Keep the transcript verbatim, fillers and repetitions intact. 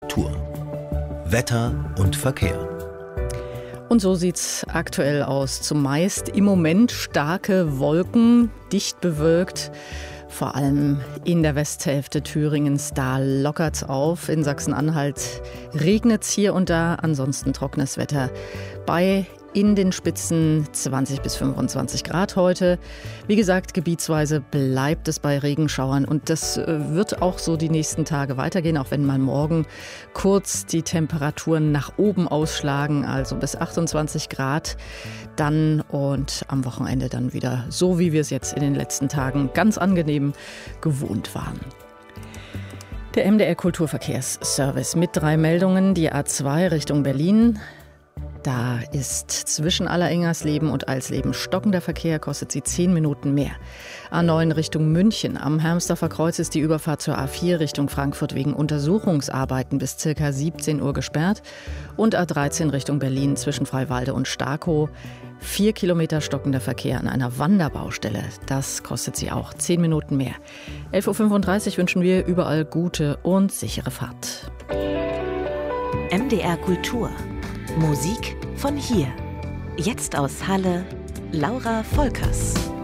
Kultur. Wetter und Verkehr. Und so sieht's aktuell aus. Zumeist im Moment starke Wolken, dicht bewölkt. Vor allem in der Westhälfte Thüringens, da lockert's auf. In Sachsen-Anhalt regnet's hier und da, ansonsten trockenes Wetter bei in den Spitzen zwanzig bis fünfundzwanzig Grad heute. Wie gesagt, gebietsweise bleibt es bei Regenschauern und das wird auch so die nächsten Tage weitergehen, auch wenn mal morgen kurz die Temperaturen nach oben ausschlagen, also bis achtundzwanzig Grad dann und am Wochenende dann wieder so, wie wir es jetzt in den letzten Tagen ganz angenehm gewohnt waren. Der M D R Kulturverkehrsservice mit drei Meldungen, die A zwei Richtung Berlin. Da ist zwischen Allerengersleben und Alsleben stockender Verkehr, kostet sie zehn Minuten mehr. A neun Richtung München. Am Hermsdorfer Kreuz ist die Überfahrt zur A vier Richtung Frankfurt wegen Untersuchungsarbeiten bis ca. siebzehn Uhr gesperrt. Und A dreizehn Richtung Berlin zwischen Freiwalde und Starkow. Vier Kilometer stockender Verkehr an einer Wanderbaustelle. Das kostet sie auch zehn Minuten mehr. elf Uhr fünfunddreißig wünschen wir überall gute und sichere Fahrt. M D R Kultur. Musik von hier. Jetzt aus Halle, Laura Volkers.